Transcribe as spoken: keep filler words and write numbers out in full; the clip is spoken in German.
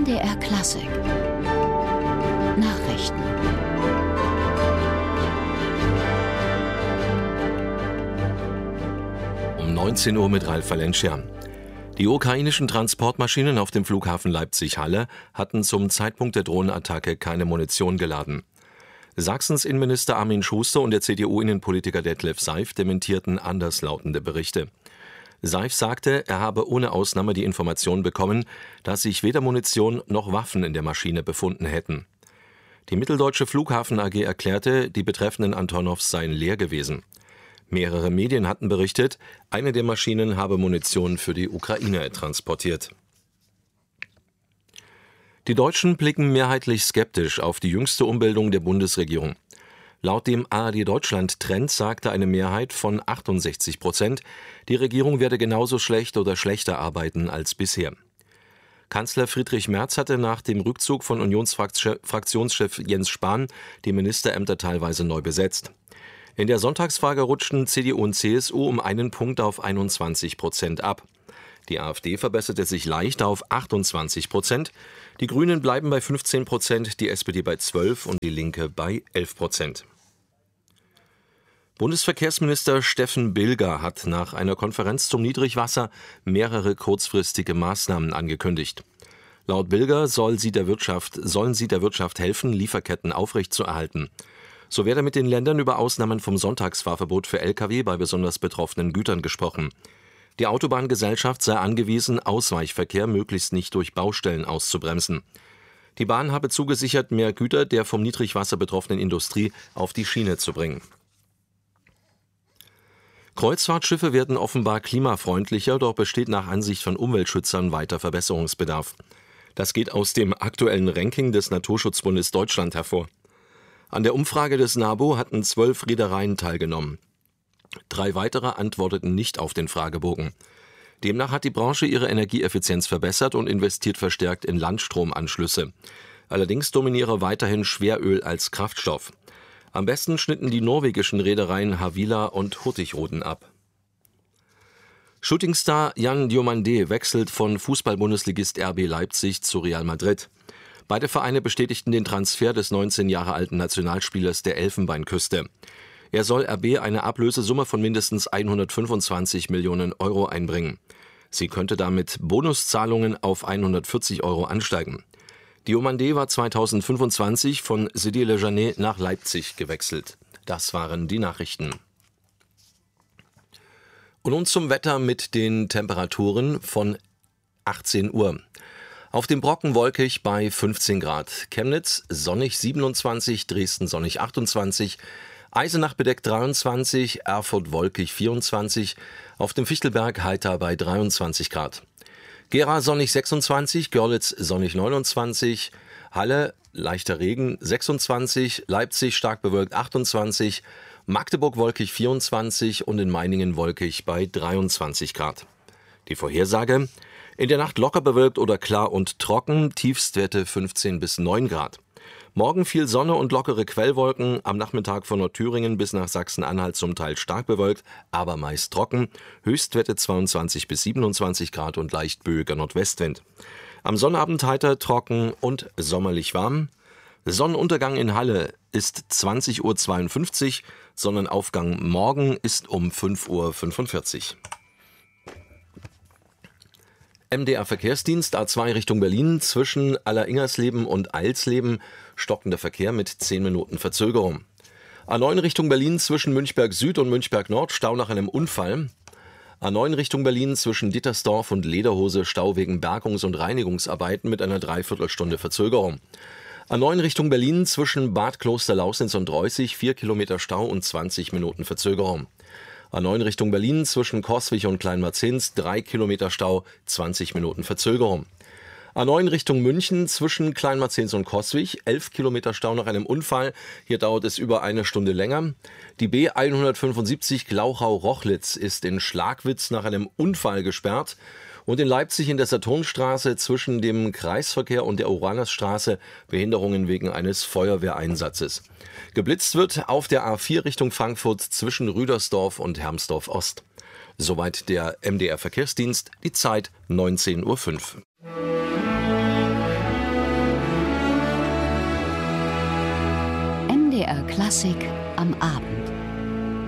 D R Klassik Nachrichten. Um neunzehn Uhr mit Ralf Valencia. Die ukrainischen Transportmaschinen auf dem Flughafen Leipzig-Halle hatten zum Zeitpunkt der Drohnenattacke keine Munition geladen. Sachsens Innenminister Armin Schuster und der C D U-Innenpolitiker Detlef Seif dementierten anderslautende Berichte. Seif sagte, er habe ohne Ausnahme die Information bekommen, dass sich weder Munition noch Waffen in der Maschine befunden hätten. Die Mitteldeutsche Flughafen A G erklärte, die betreffenden Antonows seien leer gewesen. Mehrere Medien hatten berichtet, eine der Maschinen habe Munition für die Ukraine transportiert. Die Deutschen blicken mehrheitlich skeptisch auf die jüngste Umbildung der Bundesregierung. Laut dem A R D-Deutschland-Trend sagte eine Mehrheit von achtundsechzig Prozent, die Regierung werde genauso schlecht oder schlechter arbeiten als bisher. Kanzler Friedrich Merz hatte nach dem Rückzug von Unionsfraktionschef Jens Spahn die Ministerämter teilweise neu besetzt. In der Sonntagsfrage rutschten C D U und C S U um einen Punkt auf einundzwanzig Prozent ab. Die AfD verbesserte sich leicht auf achtundzwanzig Prozent, die Grünen bleiben bei fünfzehn Prozent, die S P D bei zwölf und die Linke bei elf Prozent. Bundesverkehrsminister Steffen Bilger hat nach einer Konferenz zum Niedrigwasser mehrere kurzfristige Maßnahmen angekündigt. Laut Bilger soll sie der Wirtschaft, sollen sie der Wirtschaft helfen, Lieferketten aufrechtzuerhalten. So werde mit den Ländern über Ausnahmen vom Sonntagsfahrverbot für L K W bei besonders betroffenen Gütern gesprochen. Die Autobahngesellschaft sei angewiesen, Ausweichverkehr möglichst nicht durch Baustellen auszubremsen. Die Bahn habe zugesichert, mehr Güter der vom Niedrigwasser betroffenen Industrie auf die Schiene zu bringen. Kreuzfahrtschiffe werden offenbar klimafreundlicher, doch besteht nach Ansicht von Umweltschützern weiter Verbesserungsbedarf. Das geht aus dem aktuellen Ranking des Naturschutzbundes Deutschland hervor. An der Umfrage des NABU hatten zwölf Reedereien teilgenommen. Drei weitere antworteten nicht auf den Fragebogen. Demnach hat die Branche ihre Energieeffizienz verbessert und investiert verstärkt in Landstromanschlüsse. Allerdings dominiere weiterhin Schweröl als Kraftstoff. Am besten schnitten die norwegischen Reedereien Havila und Hurtigruten ab. Shootingstar Yan Diomandé wechselt von Fußball-Bundesligist R B Leipzig zu Real Madrid. Beide Vereine bestätigten den Transfer des neunzehn Jahre alten Nationalspielers der Elfenbeinküste. Er soll R B eine Ablösesumme von mindestens hundertfünfundzwanzig Millionen Euro einbringen. Sie könnte damit Bonuszahlungen auf hundertvierzig Euro ansteigen. Diomandé war zweitausendfünfundzwanzig von Sidi Lejanet nach Leipzig gewechselt. Das waren die Nachrichten. Und nun zum Wetter mit den Temperaturen von achtzehn Uhr. Auf dem Brocken wolkig bei fünfzehn Grad. Chemnitz sonnig siebenundzwanzig, Dresden sonnig achtundzwanzig, Eisenach bedeckt dreiundzwanzig, Erfurt wolkig vierundzwanzig, auf dem Fichtelberg heiter bei dreiundzwanzig Grad. Gera sonnig sechsundzwanzig, Görlitz sonnig neunundzwanzig, Halle leichter Regen sechsundzwanzig, Leipzig stark bewölkt achtundzwanzig, Magdeburg wolkig vierundzwanzig und in Meiningen wolkig bei dreiundzwanzig Grad. Die Vorhersage: In der Nacht locker bewölkt oder klar und trocken, Tiefstwerte fünfzehn bis neun Grad. Morgen viel Sonne und lockere Quellwolken, am Nachmittag von Nordthüringen bis nach Sachsen-Anhalt zum Teil stark bewölkt, aber meist trocken, Höchstwerte zweiundzwanzig bis siebenundzwanzig Grad und leicht böiger Nordwestwind. Am Sonnabend heiter, trocken und sommerlich warm. Sonnenuntergang in Halle ist zwanzig Uhr zweiundfünfzig, Sonnenaufgang morgen ist um fünf Uhr fünfundvierzig. M D R-Verkehrsdienst A zwei Richtung Berlin zwischen Alleringersleben und Eilsleben, stockender Verkehr mit zehn Minuten Verzögerung. A neun Richtung Berlin zwischen Münchberg Süd und Münchberg Nord, Stau nach einem Unfall. A neun Richtung Berlin zwischen Dittersdorf und Lederhose, Stau wegen Bergungs- und Reinigungsarbeiten mit einer Dreiviertelstunde Verzögerung. A neun Richtung Berlin zwischen Bad Klosterlausnitz und Reußig, vier Kilometer Stau und zwanzig Minuten Verzögerung. A neun Richtung Berlin zwischen Coswig und Kleinmarzins, drei Kilometer Stau, zwanzig Minuten Verzögerung. A neun Richtung München zwischen Kleinmarzins und Coswig, elf Kilometer Stau nach einem Unfall. Hier dauert es über eine Stunde länger. Die B hundertfünfundsiebzig Glauchau-Rochlitz ist in Schlagwitz nach einem Unfall gesperrt. Und in Leipzig in der Saturnstraße zwischen dem Kreisverkehr und der Uranusstraße Behinderungen wegen eines Feuerwehreinsatzes. Geblitzt wird auf der A vier Richtung Frankfurt zwischen Rüdersdorf und Hermsdorf Ost. Soweit der M D R Verkehrsdienst, die Zeit neunzehn Uhr fünf. R Klassik am Abend.